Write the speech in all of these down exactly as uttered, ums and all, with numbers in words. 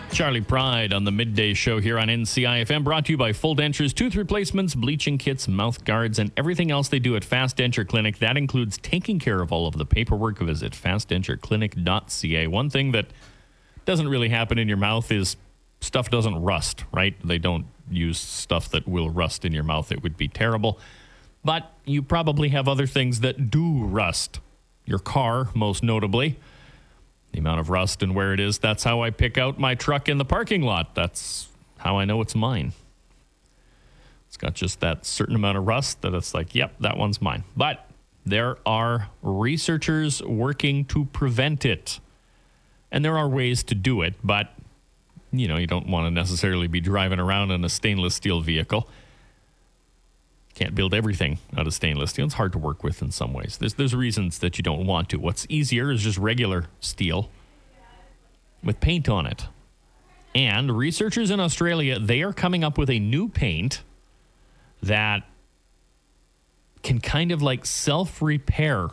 Charlie Pride on the midday show here on N C I F M, brought to you by Full Dentures, tooth replacements, bleaching kits, mouth guards, and everything else they do at Fast Denture Clinic. That includes taking care of all of the paperwork. Visit fast denture clinic dot c a. One thing that doesn't really happen in your mouth is stuff doesn't rust, right? They don't use stuff that will rust in your mouth. It would be terrible. But you probably have other things that do rust. Your car, most notably. The amount of rust and where it is, that's how I pick out my truck in the parking lot. That's how I know it's mine. It's got just that certain amount of rust that it's like, yep, that one's mine. But there are researchers working to prevent it. And there are ways to do it, but, you know, you don't want to necessarily be driving around in a stainless steel vehicle. Can't build everything out of stainless steel. It's hard to work with in some ways. There's there's reasons that you don't want to. What's easier is just regular steel with paint on it. And researchers in Australia, they are coming up with a new paint that can kind of like self-repair.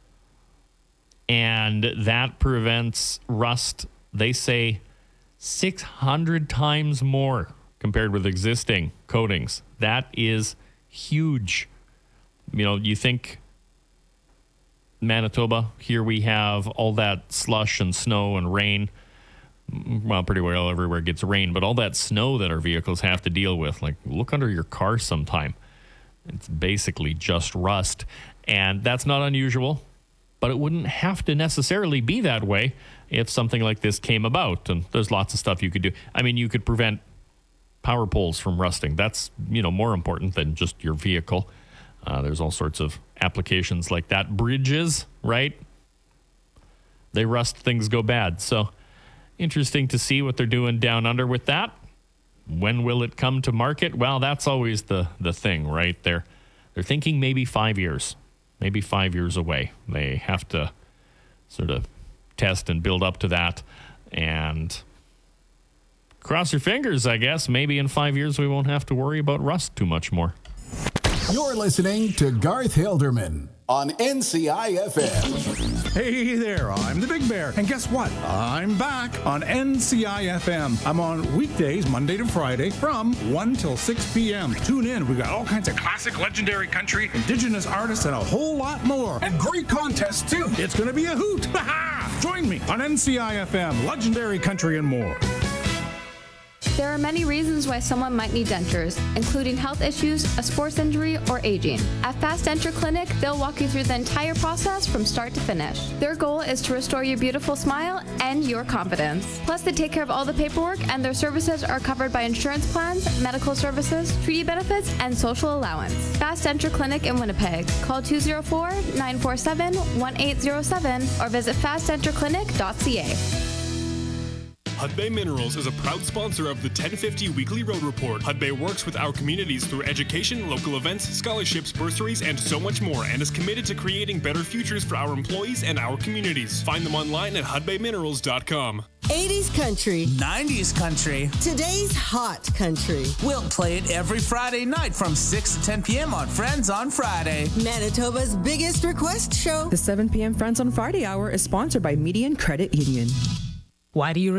And that prevents rust, they say, six hundred times more compared with existing coatings. That is huge. You know, you think Manitoba, here we have all that slush and snow and rain. Well, pretty well everywhere gets rain, but all that snow that our vehicles have to deal with, like look under your car sometime. It's basically just rust. And that's not unusual, but it wouldn't have to necessarily be that way if something like this came about. And there's lots of stuff you could do. I mean, you could prevent power poles from rusting. That's, you know, more important than just your vehicle. Uh, there's all sorts of applications like that. Bridges, right? They rust, things go bad. So interesting to see what they're doing down under with that. When will it come to market? Well, that's always the, the thing, right? They're, they're thinking maybe five years, maybe five years away. They have to sort of test and build up to that. And cross your fingers, I guess. Maybe in five years we won't have to worry about rust too much more. You're listening to Garth Hilderman on N C I F M. Hey there, I'm the Big Bear. And guess what? I'm back on N C I F M. I'm on weekdays, Monday to Friday, from one till six p.m. Tune in. We've got all kinds of classic, legendary country, indigenous artists, and a whole lot more. And great contests, too. It's going to be a hoot. Join me on N C I F M, legendary country and more. There are many reasons why someone might need dentures, including health issues, a sports injury, or aging. At Fast Denture Clinic, they'll walk you through the entire process from start to finish. Their goal is to restore your beautiful smile and your confidence. Plus, they take care of all the paperwork, and their services are covered by insurance plans, medical services, treaty benefits, and social allowance. Fast Denture Clinic in Winnipeg. Call two oh four, nine four seven, one eight oh seven or visit fast denture clinic dot c a. Hudbay Minerals is a proud sponsor of the ten fifty Weekly Road Report. Hudbay works with our communities through education, local events, scholarships, bursaries, and so much more, and is committed to creating better futures for our employees and our communities. Find them online at hudbay minerals dot com. eighties country. nineties country. Today's hot country. We'll play it every Friday night from six to ten p.m. on Friends on Friday. Manitoba's biggest request show. The seven p.m. Friends on Friday hour is sponsored by Median Credit Union. Why do you